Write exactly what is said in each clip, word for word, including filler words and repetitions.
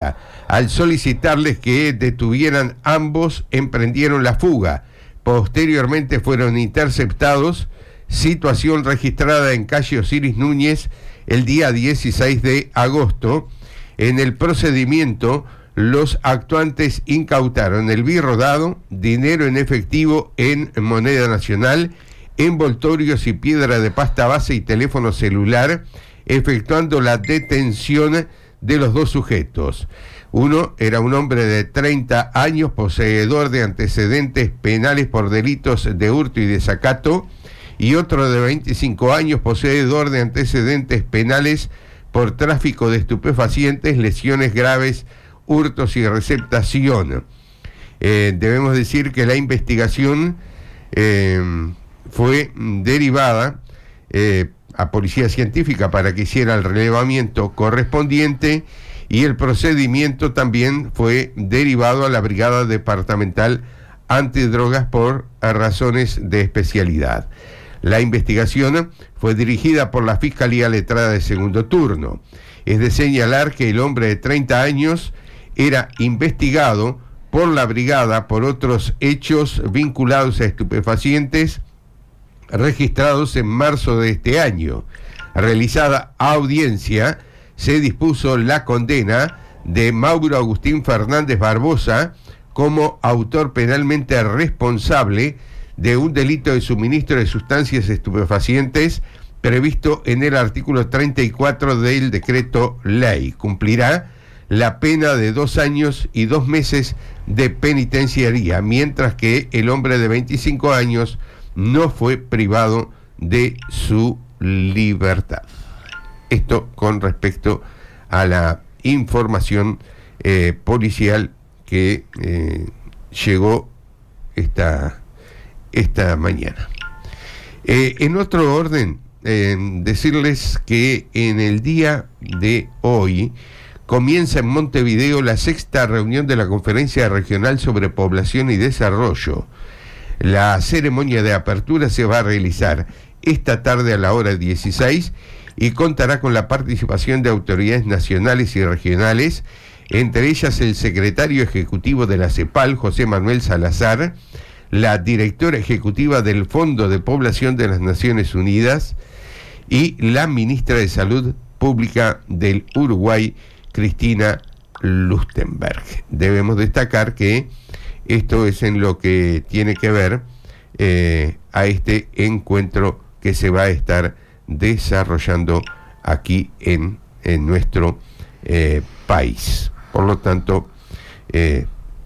Mendoza. Al solicitarles que detuvieran, ambos emprendieron la fuga. Posteriormente fueron interceptados, situación registrada en calle Osiris Núñez el día dieciséis de agosto. En el procedimiento, los actuantes incautaron el birro dado, dinero en efectivo en moneda nacional, envoltorios y piedra de pasta base y teléfono celular, efectuando la detención de los dos sujetos. Uno era un hombre de treinta años, poseedor de antecedentes penales por delitos de hurto y desacato, y otro de veinticinco años, poseedor de antecedentes penales por tráfico de estupefacientes, lesiones graves, hurtos y receptación. Eh, debemos decir que la investigación eh, fue derivada eh, a Policía Científica para que hiciera el relevamiento correspondiente, y el procedimiento también fue derivado a la Brigada Departamental Antidrogas por razones de especialidad. La investigación fue dirigida por la Fiscalía Letrada de Segundo Turno. Es de señalar que el hombre de treinta años era investigado por la brigada por otros hechos vinculados a estupefacientes registrados en marzo de este año. Realizada audiencia, se dispuso la condena de Mauro Agustín Fernández Barbosa como autor penalmente responsable de un delito de suministro de sustancias estupefacientes previsto en el artículo treinta y cuatro del decreto ley. Cumplirá la pena de dos años y dos meses de penitenciaría, mientras que el hombre de veinticinco años no fue privado de su libertad. Esto con respecto a la información eh, policial que eh, llegó esta, esta mañana. Eh, en otro orden, eh, decirles que en el día de hoy comienza en Montevideo la sexta reunión de la Conferencia Regional sobre Población y Desarrollo. La ceremonia de apertura se va a realizar esta tarde a la hora dieciséis y contará con la participación de autoridades nacionales y regionales, entre ellas el secretario ejecutivo de la CEPAL, José Manuel Salazar, la directora ejecutiva del Fondo de Población de las Naciones Unidas y la ministra de Salud Pública del Uruguay, Cristina Lustenberg. Debemos destacar que esto es en lo que tiene que ver eh, a este encuentro que se va a estar desarrollando aquí en, en nuestro eh, país. Por lo tanto, eh,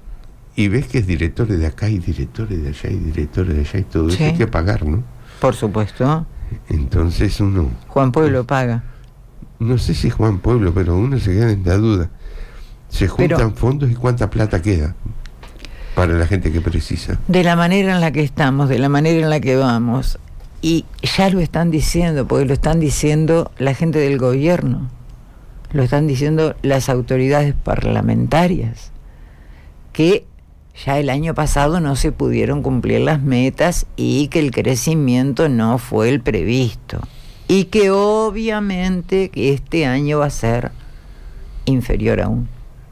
y ves que es directores de acá y directores de allá y directores de allá y todo eso, sí, hay que pagar, ¿no? Por supuesto. Entonces uno... Juan Pueblo paga. No sé si es Juan Pueblo, pero uno se queda en la duda. Se juntan pero, fondos y cuánta plata queda para la gente que precisa. De la manera en la que estamos, de la manera en la que vamos, y ya lo están diciendo, porque lo están diciendo la gente del gobierno, lo están diciendo las autoridades parlamentarias, que ya el año pasado no se pudieron cumplir las metas y que el crecimiento no fue el previsto, y que obviamente que este año va a ser inferior aún.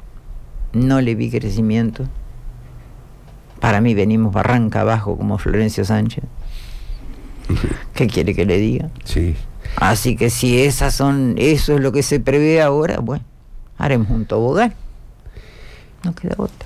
No le vi crecimiento. Para mí venimos barranca abajo como Florencio Sánchez. ¿Qué quiere que le diga? Sí. Así que si esas son, eso es lo que se prevé ahora, bueno, haremos un tobogán. No queda otra.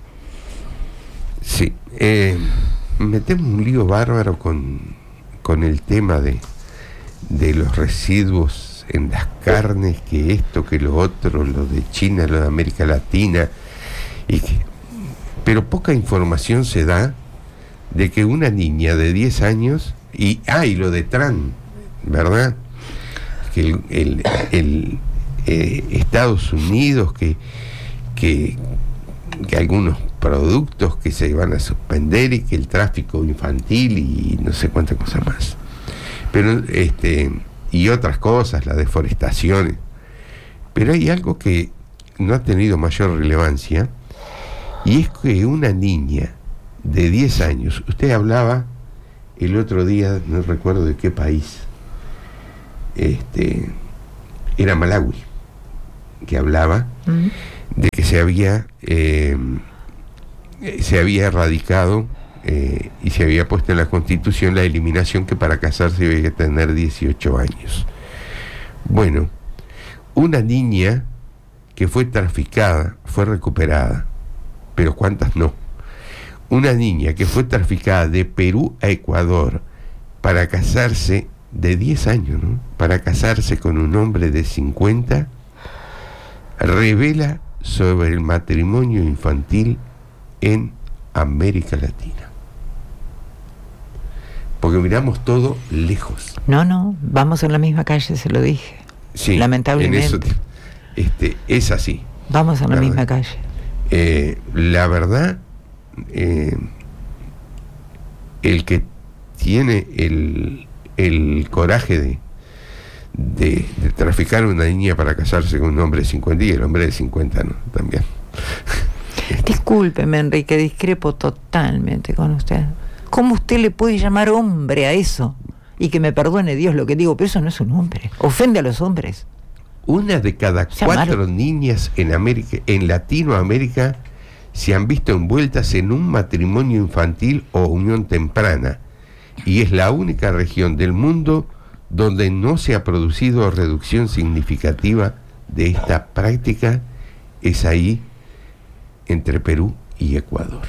Sí. Eh, metemos un lío bárbaro con, con el tema de, de los residuos en las carnes, que esto, que lo otro, lo de China, lo de América Latina, y que, pero poca información se da de que una niña de diez años, y ah, y lo de Trump, ¿verdad? Que el, el, el eh, Estados Unidos, que, que, que algunos productos que se van a suspender, y que el tráfico infantil y no sé cuántas cosas más. Pero este y otras cosas, la deforestación. Pero hay algo que no ha tenido mayor relevancia, y es que una niña de diez años, usted hablaba el otro día, no recuerdo de qué país, este era Malawi, que hablaba uh-huh. de que se había eh, se había erradicado eh, y se había puesto en la Constitución la eliminación que para casarse había que tener dieciocho años. Bueno, una niña que fue traficada, fue recuperada, pero ¿cuántas no? Una niña que fue traficada de Perú a Ecuador para casarse, de diez años, ¿no? Para casarse con un hombre de cincuenta, revela sobre el matrimonio infantil en América Latina. Porque miramos todo lejos. No, no, vamos en la misma calle, se lo dije. Sí, lamentablemente. En eso, este, es así. Vamos en la ¿verdad? misma calle. Eh, la verdad, eh, el que tiene el, el coraje de, de, de traficar a una niña para casarse con un hombre de cincuenta, y el hombre de cincuenta no, también. Discúlpeme, Enrique, discrepo totalmente con usted. ¿Cómo usted le puede llamar hombre a eso? Y que me perdone Dios lo que digo, pero eso no es un hombre. Ofende a los hombres. Una de cada cuatro niñas en América, en Latinoamérica, se han visto envueltas en un matrimonio infantil o unión temprana, y es la única región del mundo donde no se ha producido reducción significativa de esta práctica. Es ahí, entre Perú y Ecuador.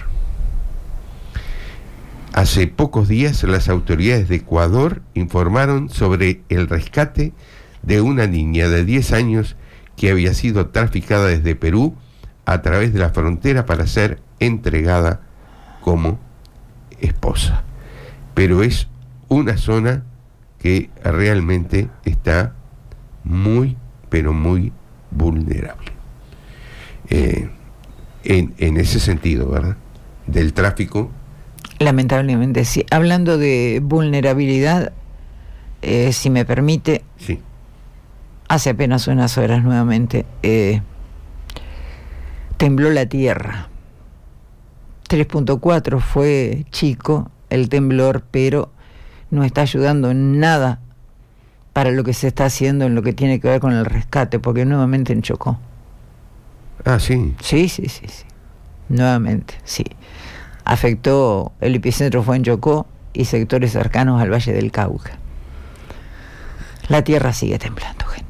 Hace pocos días las autoridades de Ecuador informaron sobre el rescate de una niña de diez años que había sido traficada desde Perú a través de la frontera para ser entregada como esposa. Pero es una zona que realmente está muy, pero muy vulnerable. Eh, en, en ese sentido, ¿verdad? Del tráfico. Lamentablemente, sí. Hablando de vulnerabilidad, eh, si me permite, sí. Hace apenas unas horas nuevamente eh, tembló la tierra. tres punto cuatro fue chico el temblor, pero no está ayudando en nada para lo que se está haciendo en lo que tiene que ver con el rescate, porque nuevamente en Chocó. Ah, sí. Sí, sí, sí, sí. Nuevamente, sí. Afectó, el epicentro fue en Chocó y sectores cercanos al Valle del Cauca. La tierra sigue temblando, gente.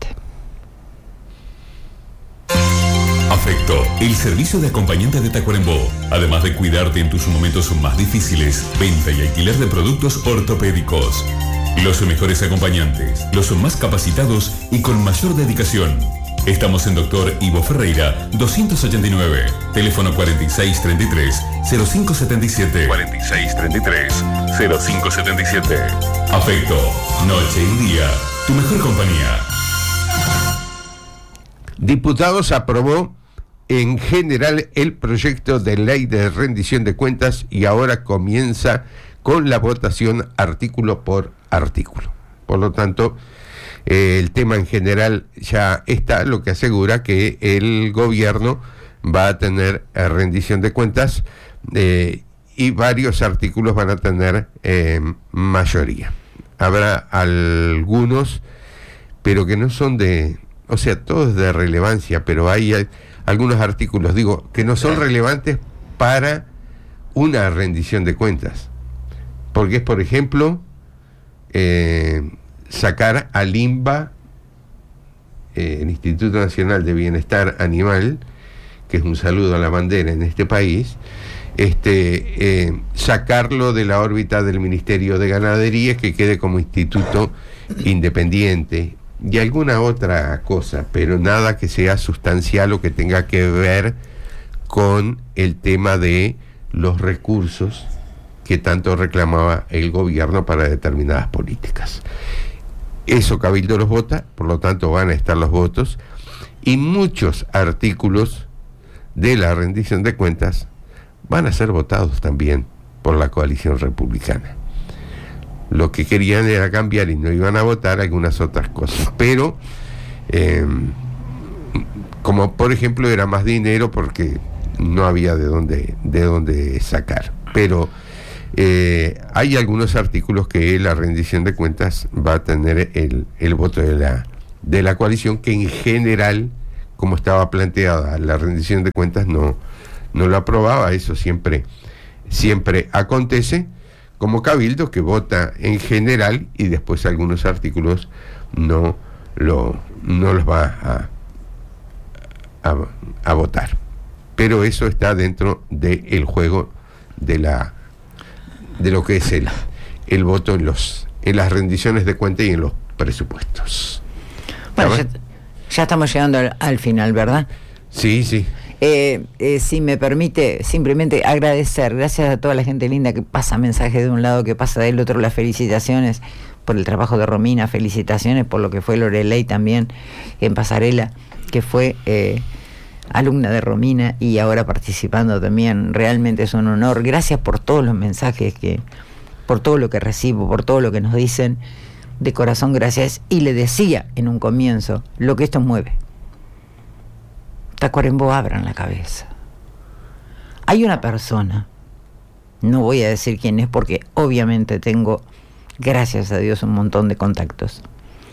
Afecto, el servicio de acompañante de Tacuarembó. Además de cuidarte en tus momentos más difíciles, venta y alquiler de productos ortopédicos. Los mejores acompañantes, los más capacitados y con mayor dedicación. Estamos en Doctor Ivo Ferreira, doscientos ochenta y nueve, teléfono cuarenta y seis treinta y tres, cero cinco setenta y siete. cuarenta y seis treinta y tres, cero cinco setenta y siete. Afecto, noche y día, tu mejor compañía. Diputados aprobó en general el proyecto de ley de rendición de cuentas y ahora comienza con la votación artículo por artículo. Por lo tanto, eh, el tema en general ya está, lo que asegura que el gobierno va a tener eh, rendición de cuentas eh, y varios artículos van a tener eh, mayoría. Habrá algunos, pero que no son de, o sea, todos de relevancia, pero hay, hay algunos artículos, digo, que no son relevantes para una rendición de cuentas. Porque es, por ejemplo, eh, sacar al INBA, eh, el Instituto Nacional de Bienestar Animal, que es un saludo a la bandera en este país, este, eh, sacarlo de la órbita del Ministerio de Ganadería, que quede como instituto independiente, y alguna otra cosa, pero nada que sea sustancial o que tenga que ver con el tema de los recursos que tanto reclamaba el gobierno para determinadas políticas. Eso Cabildo los vota, por lo tanto van a estar los votos, y muchos artículos de la rendición de cuentas van a ser votados también por la coalición republicana. Lo que querían era cambiar y no iban a votar algunas otras cosas, pero eh, como por ejemplo era más dinero porque no había de dónde, de dónde sacar, pero eh, hay algunos artículos que la rendición de cuentas va a tener el, el voto de la, de la coalición, que en general como estaba planteada la rendición de cuentas, no, no lo aprobaba. Eso siempre, siempre acontece, como Cabildo, que vota en general y después algunos artículos no, lo, no los va a, a, a votar. Pero eso está dentro del juego de la de lo que es el, el voto en los en las rendiciones de cuenta y en los presupuestos. Bueno, ya, ya estamos llegando al, al final, ¿verdad? Sí, sí. Eh, eh, si me permite, simplemente agradecer, gracias a toda la gente linda que pasa mensajes de un lado, que pasa del otro, las felicitaciones por el trabajo de Romina, felicitaciones por lo que fue Loreley también en Pasarela, que fue eh, alumna de Romina y ahora participando también. Realmente es un honor. Gracias por todos los mensajes, que por todo lo que recibo, por todo lo que nos dicen. De corazón, gracias. Y le decía en un comienzo, lo que esto mueve. Tacuarembó, abran la cabeza. Hay una persona, no voy a decir quién es porque obviamente tengo, gracias a Dios, un montón de contactos,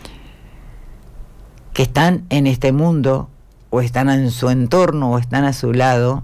que están en este mundo, o están en su entorno, o están a su lado,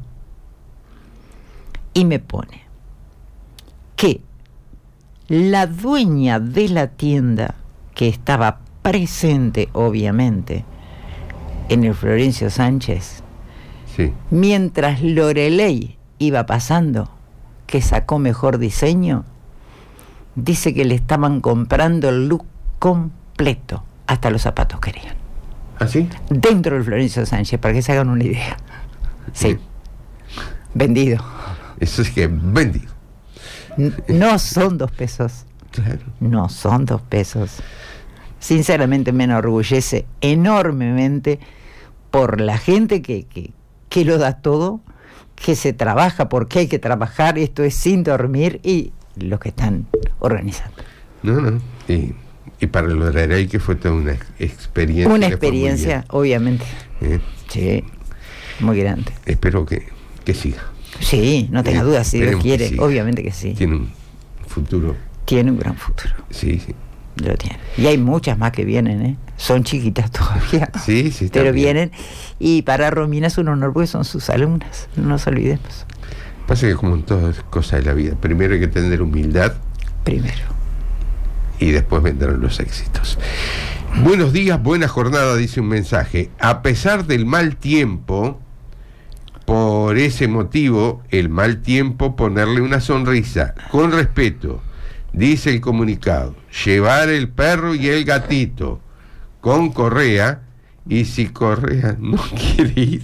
y me pone que la dueña de la tienda, que estaba presente obviamente en el Florencio Sánchez, sí, mientras Loreley iba pasando, que sacó mejor diseño, dice que le estaban comprando el look completo, hasta los zapatos querían. ¿Ah, sí? Dentro del Florencio Sánchez, para que se hagan una idea. Sí, sí. Vendido. Eso es que vendido. No son dos pesos. Claro. No son dos pesos. Sinceramente me enorgullece enormemente por la gente que, que, que lo da todo, que se trabaja porque hay que trabajar, esto es sin dormir, y los que están organizando. No, no. Y, y para Loreley, que fue toda una experiencia. Una experiencia, obviamente. ¿Eh? Sí, muy grande. Espero que, que siga. Sí, no tenga dudas, si Dios quiere, que obviamente que sí. Tiene un futuro. Tiene un gran futuro. Sí, sí. Lo tiene. Y hay muchas más que vienen, ¿eh? Son chiquitas todavía. Sí, sí. Pero vienen. Y para Romina es un honor porque son sus alumnas, no nos olvidemos. Pasa que como en todas cosas de la vida, primero hay que tener humildad. Primero. Y después vendrán los éxitos. Buenos días, buena jornada, dice un mensaje. A pesar del mal tiempo, por ese motivo, el mal tiempo, ponerle una sonrisa, con respeto, dice el comunicado. Llevar el perro y el gatito con correa, y si Correa no quiere ir.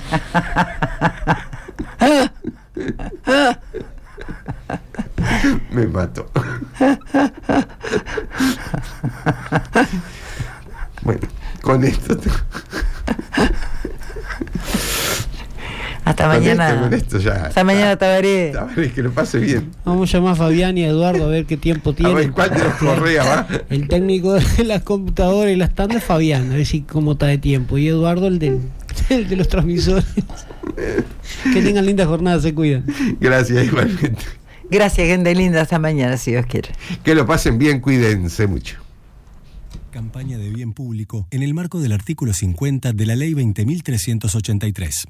Me mato. Bueno, con esto te... Hasta con mañana. Esto, con esto ya, hasta mañana, Tabaré. Tabaré, que lo pase bien. Vamos a llamar a Fabián y a Eduardo a ver qué tiempo tiene. A ver cuál de los Correa va. El técnico de las computadoras y las tandas, Fabián, a ver si cómo está de tiempo. Y Eduardo, el de, el de los transmisores. Que tengan linda jornada, se cuidan. Gracias, igualmente. Gracias, gente linda. Hasta mañana, si Dios quiere. Que lo pasen bien, cuídense mucho. Campaña de bien público en el marco del artículo cincuenta de la Ley veinte mil trescientos ochenta y tres.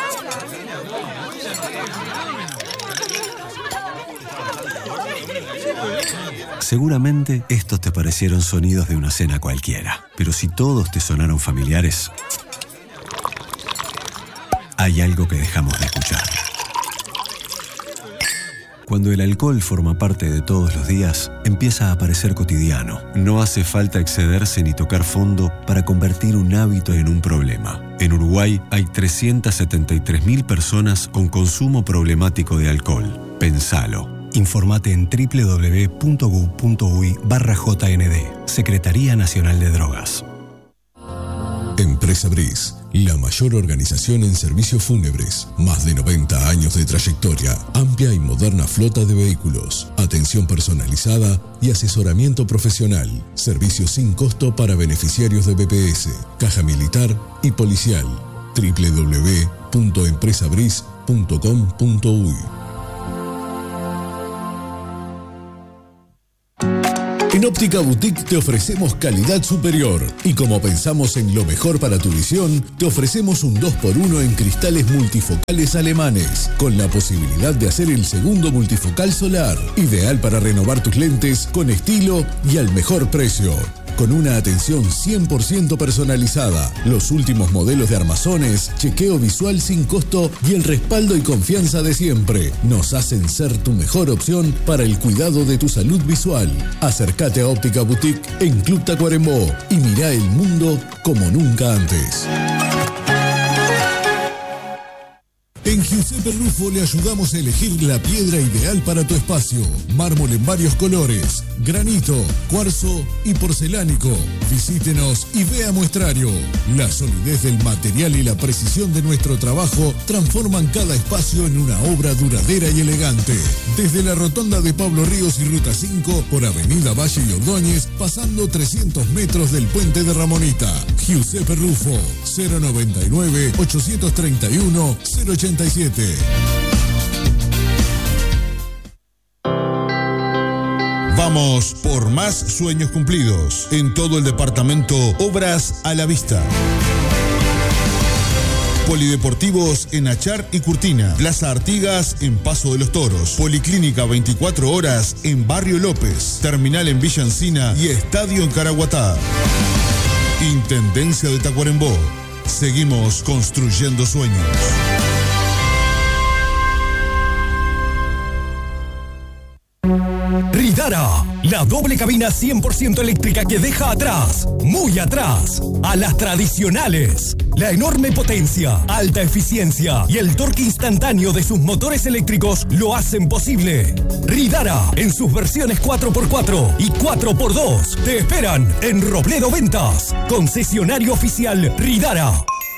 Seguramente estos te parecieron sonidos de una cena cualquiera, pero si todos te sonaron familiares, hay algo que dejamos de escuchar. Cuando el alcohol forma parte de todos los días, empieza a parecer cotidiano. No hace falta excederse ni tocar fondo para convertir un hábito en un problema. En Uruguay hay trescientas setenta y tres mil personas con consumo problemático de alcohol. Pensalo. Informate en doble u doble u doble u punto gov punto uy barra J N D, Secretaría Nacional de Drogas. Empresa Briz, la mayor organización en servicios fúnebres. Más de noventa años de trayectoria, amplia y moderna flota de vehículos, atención personalizada y asesoramiento profesional. Servicios sin costo para beneficiarios de B P S, Caja Militar y Policial. doble u doble u doble u punto empresa briz punto com punto uy. En En Óptica Boutique te ofrecemos calidad superior y como pensamos en lo mejor para tu visión, te ofrecemos un dos por uno en cristales multifocales alemanes, con la posibilidad de hacer el segundo multifocal solar, ideal para renovar tus lentes con estilo y al mejor precio. Con una atención cien por ciento personalizada, los últimos modelos de armazones, chequeo visual sin costo y el respaldo y confianza de siempre nos hacen ser tu mejor opción para el cuidado de tu salud visual. Acércate a Óptica Boutique en Club Tacuarembó y mirá el mundo como nunca antes. En Giuseppe Rufo le ayudamos a elegir la piedra ideal para tu espacio. Mármol en varios colores, granito, cuarzo y porcelánico. Visítenos y vea muestrario. La solidez del material y la precisión de nuestro trabajo transforman cada espacio en una obra duradera y elegante. Desde la rotonda de Pablo Ríos y Ruta cinco por Avenida Valle y Ordóñez, pasando trescientos metros del puente de Ramonita. Giuseppe Rufo, cero noventa y nueve, ochocientos treinta y uno, cero ochenta y siete. Vamos por más sueños cumplidos. En todo el departamento, obras a la vista. Polideportivos en Achar y Curtina. Plaza Artigas en Paso de los Toros. Policlínica veinticuatro horas en Barrio López. Terminal en Villa Encina y estadio en Caraguatá. Intendencia de Tacuarembó. Seguimos construyendo sueños. Ridara, la doble cabina cien por ciento eléctrica que deja atrás, muy atrás, a las tradicionales. La enorme potencia, alta eficiencia y el torque instantáneo de sus motores eléctricos lo hacen posible. Ridara, en sus versiones cuatro por cuatro y cuatro por dos, te esperan en Robledo Ventas, concesionario oficial Ridara.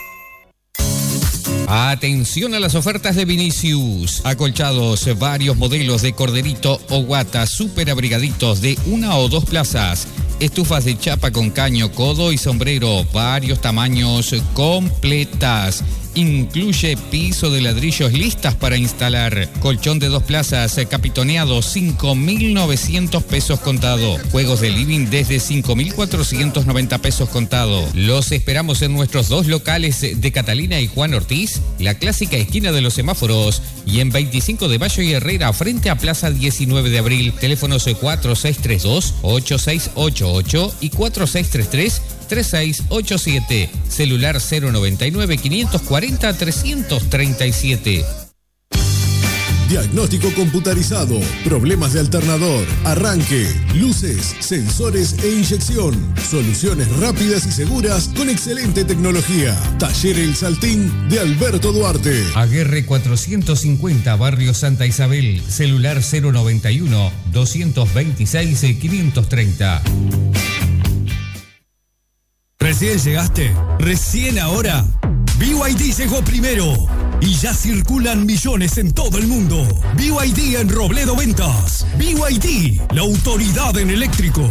Atención a las ofertas de Vinicius. Acolchados, varios modelos de corderito o guata super abrigaditos de una o dos plazas. Estufas de chapa con caño, codo y sombrero, varios tamaños, completas. Incluye piso de ladrillos listas para instalar. Colchón de dos plazas, capitoneado, cinco mil novecientos pesos contado. Juegos de living desde cinco mil cuatrocientos noventa pesos contado. Los esperamos en nuestros dos locales de Catalina y Juan Ortiz, la clásica esquina de los semáforos, y en veinticinco de Mayo y Herrera, frente a Plaza diecinueve de abril. Teléfonos cuatro seis tres dos, ocho seis ocho ocho y cuatro seis tres tres, tres seis ocho siete. Celular cero noventa y nueve, quinientos cuarenta, trescientos treinta y siete. Diagnóstico computarizado, problemas de alternador, arranque, luces, sensores e inyección. Soluciones rápidas y seguras con excelente tecnología. Taller El Saltín de Alberto Duarte. Aguerre cuatrocientos cincuenta, Barrio Santa Isabel. Celular cero noventa y uno, doscientos veintiséis, quinientos treinta. ¿Recién llegaste? ¿Recién ahora? B Y D llegó primero y ya circulan millones en todo el mundo. B Y D en Robledo Ventas. B Y D, la autoridad en eléctricos.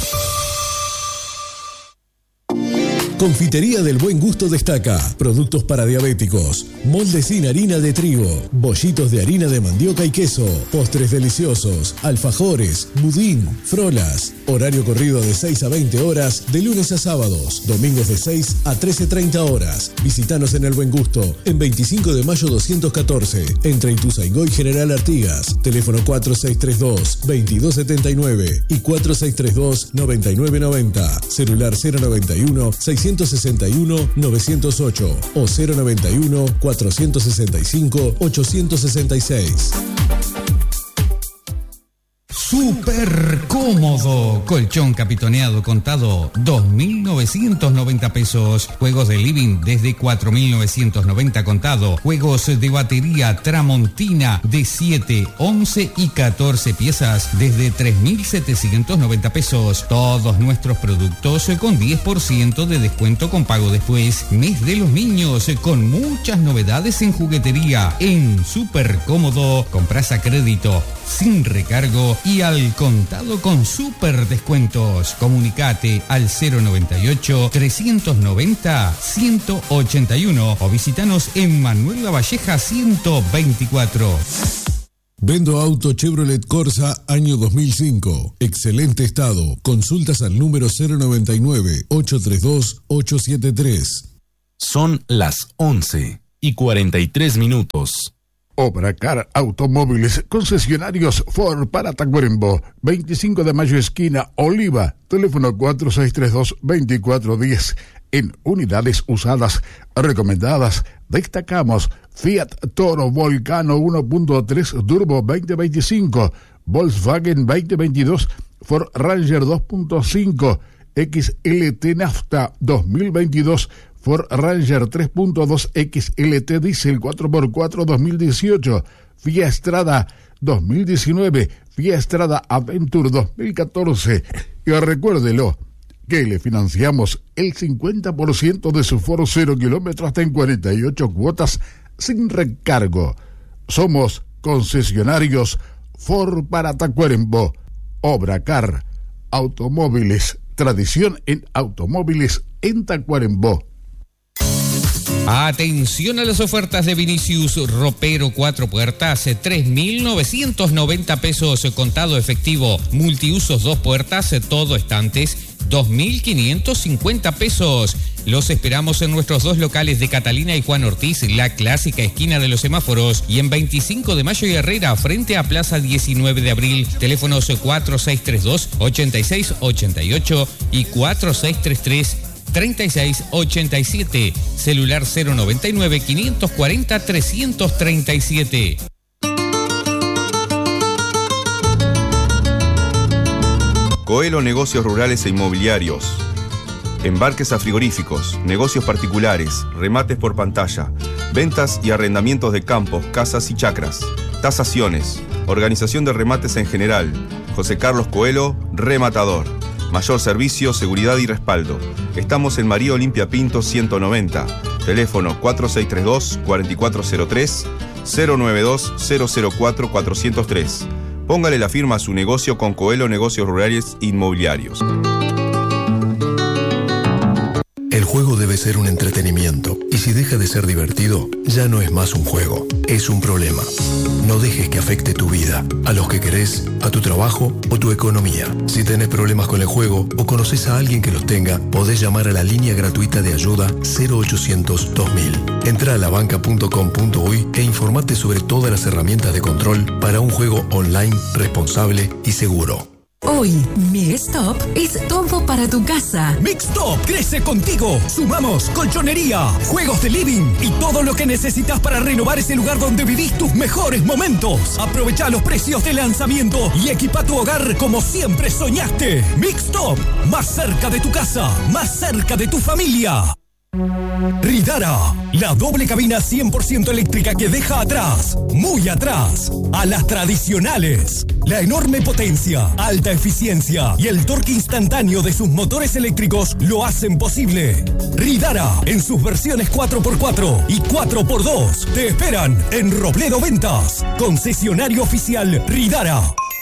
Confitería del Buen Gusto destaca productos para diabéticos, moldes sin harina de trigo, bollitos de harina de mandioca y queso, postres deliciosos, alfajores, budín, frolas. Horario corrido de seis a veinte horas, de lunes a sábados, domingos de seis a trece treinta horas. Visítanos en El Buen Gusto, en veinticinco de mayo doscientos catorce, entre Ituzaingó y General Artigas. Teléfono cuatro seis tres dos, veintidós setenta y nueve y cuatro seis tres dos, noventa y nueve noventa. Celular cero noventa y uno, seiscientos sesenta y uno, novecientos ocho o cero noventa y uno, cuatrocientos sesenta y cinco, ochocientos sesenta y seis. Súper cómodo. Colchón capitoneado contado, dos mil novecientos noventa pesos. Juegos de living desde cuatro mil novecientos noventa contado. Juegos de batería Tramontina de siete, once y catorce piezas desde tres mil setecientos noventa pesos. Todos nuestros productos con diez por ciento de descuento con pago después. Mes de los niños con muchas novedades en juguetería. En Súper Cómodo, compras a crédito, sin recargo y al contado con súper descuentos. Comunicate al cero noventa y ocho, trescientos noventa, ciento ochenta y uno o visitanos en Manuel Lavalleja ciento veinticuatro. Vendo auto Chevrolet Corsa año dos mil cinco. Excelente estado. Consultas al número cero noventa y nueve, ochocientos treinta y dos, ochocientos setenta y tres. Son las once y cuarenta y tres minutos. Obracar Automóviles, concesionarios Ford para Tacuarembó, veinticinco de mayo esquina Oliva, teléfono cuatro seis tres dos, dos cuatro uno cero. En unidades usadas recomendadas destacamos Fiat Toro Volcano uno punto tres Turbo veinte veinticinco, Volkswagen veinte veintidós, Ford Ranger dos punto cinco, X L T Nafta dos mil veintidós, Ford Ranger tres punto dos X L T Diesel cuatro por cuatro dos mil dieciocho, Fiat Strada dos mil diecinueve, Fiat Strada Adventure dos mil catorce. Y recuérdelo que le financiamos el cincuenta por ciento de su Ford cero kilómetros hasta en cuarenta y ocho cuotas sin recargo. Somos concesionarios Ford para Tacuarembó. Obracar Automóviles, tradición en automóviles en Tacuarembó. Atención a las ofertas de Vinicius Ropero cuatro puertas, tres mil novecientos noventa pesos contado efectivo. Multiusos dos puertas, todo estantes, dos mil quinientos cincuenta pesos. Los esperamos en nuestros dos locales de Catalina y Juan Ortiz, la clásica esquina de los semáforos, y en veinticinco de mayo y Herrera, frente a Plaza diecinueve de abril. Teléfonos cuatro seis tres dos, ocho seis ocho ocho y cuatro seis tres tres, treinta y seis ochenta y siete. Celular cero noventa y nueve, quinientos cuarenta, trescientos treinta y siete. Coelho Negocios Rurales e Inmobiliarios. Embarques a frigoríficos, negocios particulares, remates por pantalla, ventas y arrendamientos de campos, casas y chacras, tasaciones, organización de remates en general. José Carlos Coelho, rematador. Mayor servicio, seguridad y respaldo. Estamos en María Olimpia Pinto ciento noventa. Teléfono cuatro seis tres dos, cuatro cuatro cero tres, cero nueve dos, cero cero cuatro, cuatro cero tres. Póngale la firma a su negocio con Coelho Negocios Rurales Inmobiliarios. El juego debe ser un entretenimiento, y si deja de ser divertido, ya no es más un juego, es un problema. No dejes que afecte tu vida, a los que querés, a tu trabajo o tu economía. Si tenés problemas con el juego o conoces a alguien que los tenga, podés llamar a la línea gratuita de ayuda cero ochocientos, dos mil. Entra a la banca punto com punto uy e informate sobre todas las herramientas de control para un juego online responsable y seguro. Hoy, Mixtop es todo para tu casa. Mixtop crece contigo. Sumamos colchonería, juegos de living y todo lo que necesitas para renovar ese lugar donde vivís tus mejores momentos. Aprovecha los precios de lanzamiento y equipa tu hogar como siempre soñaste. Mixtop, más cerca de tu casa, más cerca de tu familia. Ridara, la doble cabina cien por ciento eléctrica que deja atrás, muy atrás, a las tradicionales. La enorme potencia, alta eficiencia y el torque instantáneo de sus motores eléctricos lo hacen posible. Ridara, en sus versiones cuatro por cuatro y cuatro por dos, te esperan en Robledo Ventas, concesionario oficial Ridara.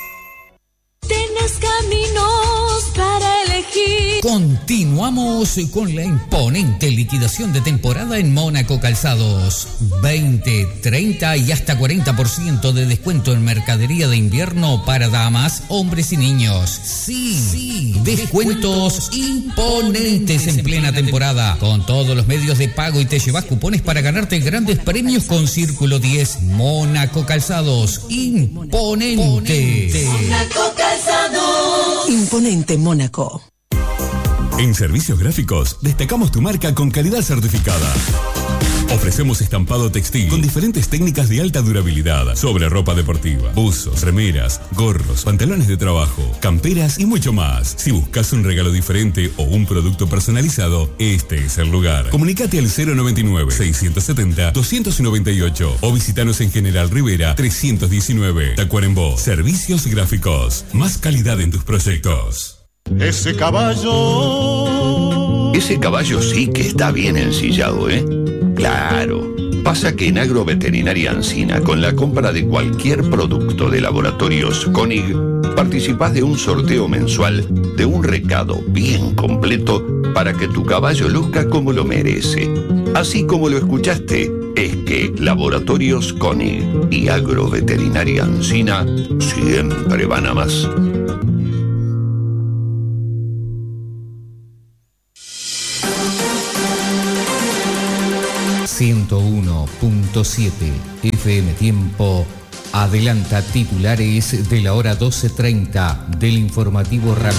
Tienes caminos para elegir. Continuamos con la imponente liquidación de temporada en Mónaco Calzados. veinte, treinta y hasta cuarenta por ciento de descuento en mercadería de invierno para damas, hombres y niños. Sí, sí, descuentos imponentes en plena temporada. Con todos los medios de pago y te llevas cupones para ganarte grandes premios con Círculo diez. Mónaco Calzados, imponente. Mónaco Calzados. Imponente Mónaco. En Servicios Gráficos destacamos tu marca con calidad certificada. Ofrecemos estampado textil con diferentes técnicas de alta durabilidad sobre ropa deportiva, buzos, remeras, gorros, pantalones de trabajo, camperas y mucho más. Si buscas un regalo diferente o un producto personalizado, este es el lugar. Comunicate al cero noventa y nueve, seiscientos setenta, doscientos noventa y ocho o visítanos en General Rivera trescientos diecinueve. Tacuarembó. Servicios Gráficos. Más calidad en tus proyectos. Ese caballo. Ese caballo sí que está bien ensillado, ¿eh? Claro. Pasa que en Agroveterinaria Ancina, con la compra de cualquier producto de laboratorios Koenig, participás de un sorteo mensual de un recado bien completo para que tu caballo luzca como lo merece. Así como lo escuchaste, es que Laboratorios Koenig y Agroveterinaria Ancina siempre van a más. ciento uno punto siete F M Tiempo adelanta titulares de la hora doce treinta del informativo radio.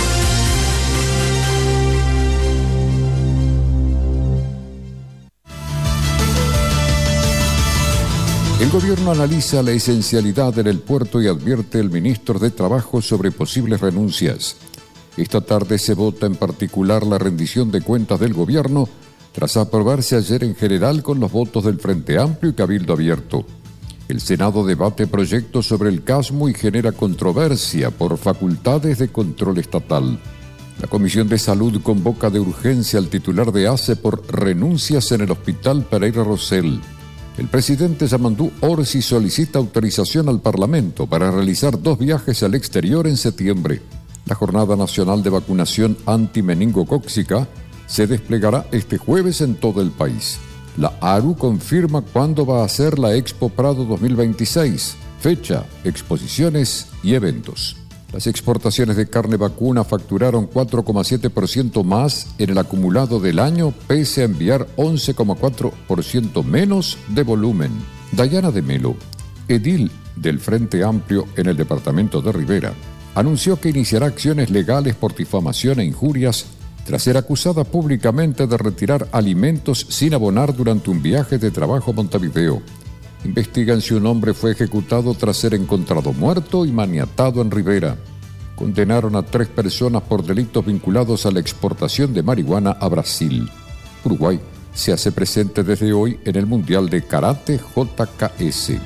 El gobierno analiza la esencialidad en el puerto y advierte el ministro de Trabajo sobre posibles renuncias. Esta tarde se vota en particular la rendición de cuentas del gobierno tras aprobarse ayer en general con los votos del Frente Amplio y Cabildo Abierto. El Senado debate proyectos sobre el CASMO y genera controversia por facultades de control estatal. La Comisión de Salud convoca de urgencia al titular de ACE por renuncias en el Hospital Pereira Rosell. El presidente Yamandú Orsi solicita autorización al Parlamento para realizar dos viajes al exterior en septiembre. La Jornada Nacional de Vacunación Antimeningocóxica se desplegará este jueves en todo el país. La ARU confirma cuándo va a ser la Expo Prado dos mil veintiséis, fecha, exposiciones y eventos. Las exportaciones de carne vacuna facturaron cuatro coma siete por ciento más en el acumulado del año, pese a enviar once coma cuatro por ciento menos de volumen. Dayana de Melo, edil del Frente Amplio en el departamento de Rivera, anunció que iniciará acciones legales por difamación e injurias tras ser acusada públicamente de retirar alimentos sin abonar durante un viaje de trabajo a Montevideo. Investigan si un hombre fue ejecutado tras ser encontrado muerto y maniatado en Rivera. Condenaron a tres personas por delitos vinculados a la exportación de marihuana a Brasil. Uruguay se hace presente desde hoy en el Mundial de Karate J K S.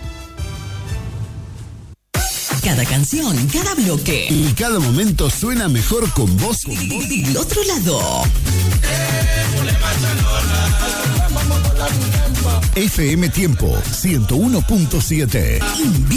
Cada canción, cada bloque y cada momento suena mejor con vos. Del otro lado. F M Tiempo ciento uno punto siete.